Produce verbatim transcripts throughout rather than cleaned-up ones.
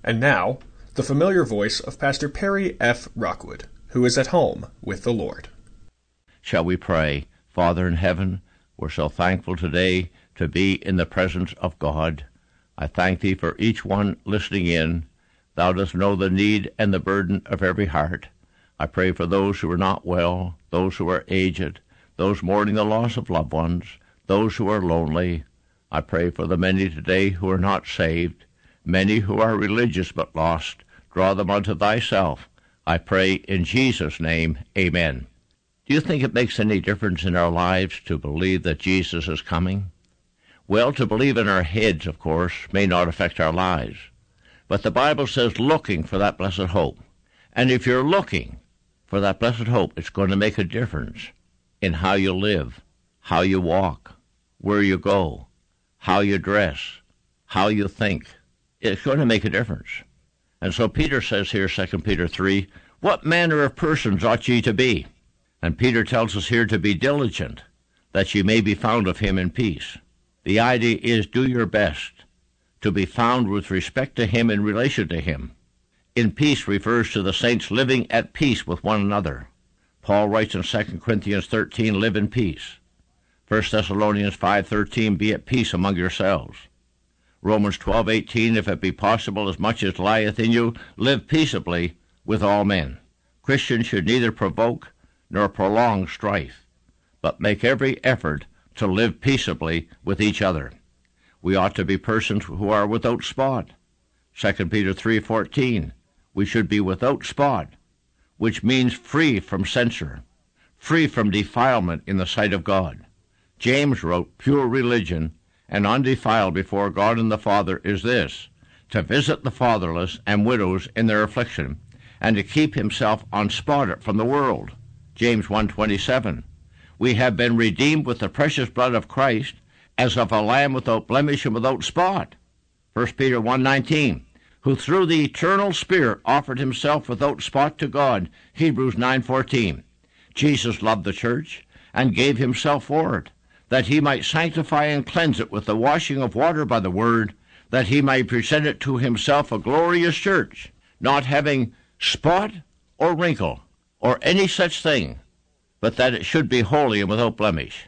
And now, the familiar voice of Pastor Perry F. Rockwood, who is at home with the Lord. Shall we pray? Father in heaven, we're so thankful today to be in the presence of God. I thank thee for each one listening in. Thou dost know the need and the burden of every heart. I pray for those who are not well, those who are aged, those mourning the loss of loved ones, those who are lonely. I pray for the many today who are not saved, many who are religious but lost. Draw them unto thyself. I pray in Jesus' name, amen. Do you think it makes any difference in our lives to believe that Jesus is coming? Well, to believe in our heads, of course, may not affect our lives. But the Bible says looking for that blessed hope. And if you're looking for that blessed hope, it's going to make a difference in how you live, how you walk, where you go, how you dress, how you think. It's going to make a difference. And so Peter says here, Second Peter three, what manner of persons ought ye to be? And Peter tells us here to be diligent, that ye may be found of him in peace. The idea is do your best to be found with respect to him in relation to him. In peace refers to the saints living at peace with one another. Paul writes in Second Corinthians thirteen, live in peace. First Thessalonians five thirteen, be at peace among yourselves. Romans twelve eighteen, if it be possible, as much as lieth in you, live peaceably with all men. Christians should neither provoke nor prolong strife, but make every effort to live peaceably with each other. We ought to be persons who are without spot. Second Peter three fourteen, we should be without spot, which means free from censure, free from defilement in the sight of God. James wrote, pure religion and undefiled before God and the Father is this, to visit the fatherless and widows in their affliction, and to keep himself unspotted from the world. James one twenty-seven, we have been redeemed with the precious blood of Christ, as of a lamb without blemish and without spot. First Peter one nineteen, who through the eternal Spirit offered himself without spot to God. Hebrews nine fourteen, Jesus loved the church and gave himself for it, that he might sanctify and cleanse it with the washing of water by the word, that he might present it to himself a glorious church, not having spot or wrinkle or any such thing, but that it should be holy and without blemish.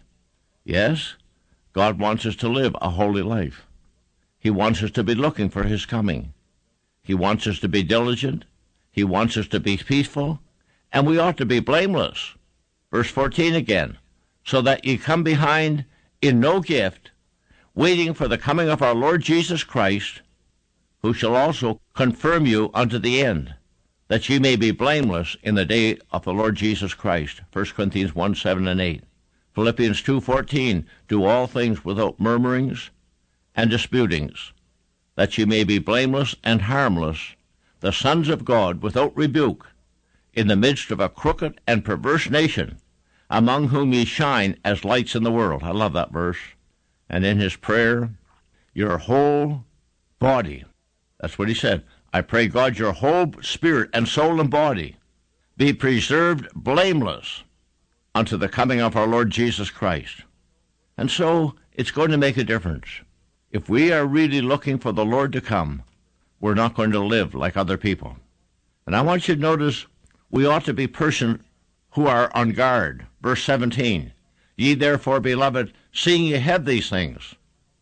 Yes, God wants us to live a holy life. He wants us to be looking for his coming. He wants us to be diligent. He wants us to be peaceful. And we ought to be blameless. Verse fourteen again, so that ye come behind in no gift, waiting for the coming of our Lord Jesus Christ, who shall also confirm you unto the end, that ye may be blameless in the day of the Lord Jesus Christ. First Corinthians one seven and eight. Philippians two fourteen, do all things without murmurings and disputings, that ye may be blameless and harmless, the sons of God without rebuke, in the midst of a crooked and perverse nation, among whom ye shine as lights in the world. I love that verse. And in his prayer, your whole body, that's what he said, I pray God your whole spirit and soul and body be preserved blameless unto the coming of our Lord Jesus Christ. And so it's going to make a difference. If we are really looking for the Lord to come, we're not going to live like other people. And I want you to notice we ought to be persons who are on guard. Verse seventeen, ye therefore, beloved, seeing ye have these things,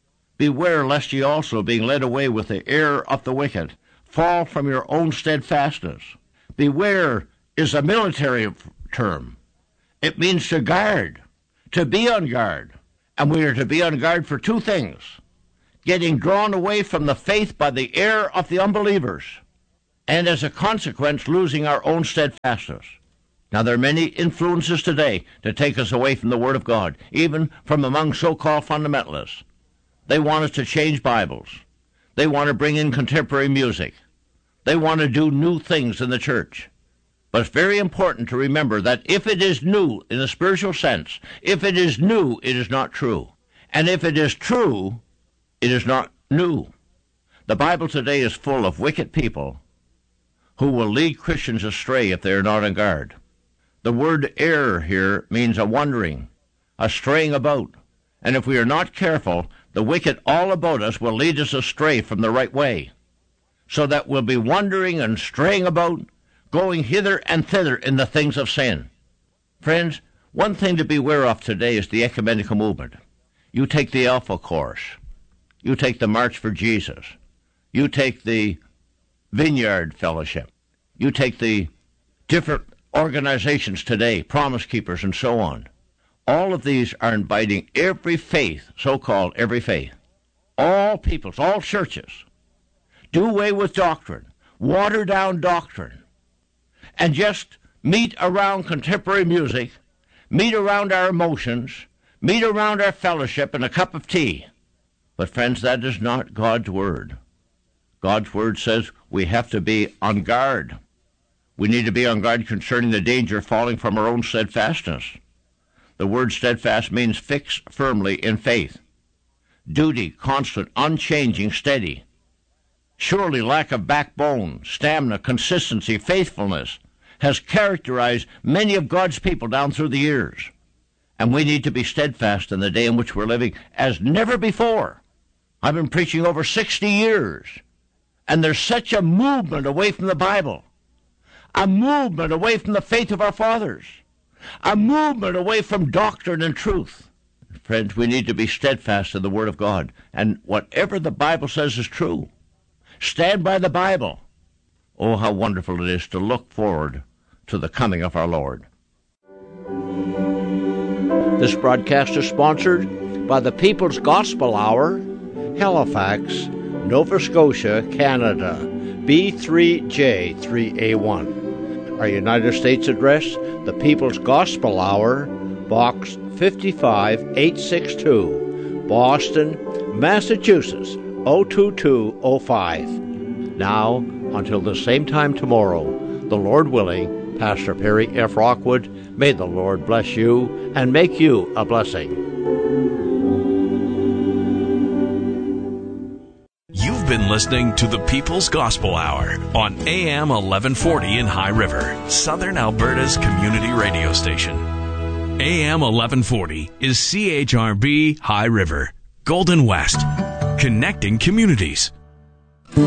beware lest ye also, being led away with the error of the wicked, fall from your own steadfastness. Beware is a military term. It means to guard, to be on guard. And we are to be on guard for two things: getting drawn away from the faith by the error of the unbelievers, and as a consequence, losing our own steadfastness. Now, there are many influences today to take us away from the Word of God, even from among so-called fundamentalists. They want us to change Bibles. They want to bring in contemporary music. They want to do new things in the church. But it's very important to remember that if it is new in a spiritual sense, if it is new, it is not true. And if it is true, it is not new. The Bible today is full of wicked people who will lead Christians astray if they are not on guard. The word error here means a wandering, a straying about. And if we are not careful, the wicked all about us will lead us astray from the right way. so that we'll be wandering and straying about, going hither and thither in the things of sin. Friends, one thing to beware of today is the ecumenical movement. You take the Alpha Course. You take the March for Jesus. You take the Vineyard Fellowship. You take the different organizations today, Promise Keepers and so on. All of these are inviting every faith, so-called every faith, all peoples, all churches, do away with doctrine, water down doctrine, and just meet around contemporary music, meet around our emotions, meet around our fellowship and a cup of tea. But friends, that is not God's word. God's word says we have to be on guard. We need to be on guard concerning the danger of falling from our own steadfastness. The word steadfast means fix firmly in faith. Duty, constant, unchanging, steady. Surely lack of backbone, stamina, consistency, faithfulness has characterized many of God's people down through the years. And we need to be steadfast in the day in which we're living as never before. I've been preaching over sixty years, and there's such a movement away from the Bible, a movement away from the faith of our fathers, a movement away from doctrine and truth. Friends, we need to be steadfast in the Word of God, and whatever the Bible says is true. Stand by the Bible. Oh, how wonderful it is to look forward to the coming of our Lord. This broadcast is sponsored by the People's Gospel Hour, Halifax, Nova Scotia, Canada, B three J three A one. Our United States address, the People's Gospel Hour, Box fifty-five eight sixty-two, Boston, Massachusetts, zero two two zero five. Now, until the same time tomorrow, the Lord willing, Pastor Perry F. Rockwood, may the Lord bless you and make you a blessing. You've been listening to the People's Gospel Hour on A M eleven forty in High River, Southern Alberta's community radio station. A M eleven forty is C H R B High River, Golden West, connecting communities.